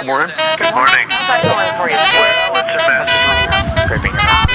Good morning. Good morning. How's that going for you? Well, it's a mess. Scraping your mouth.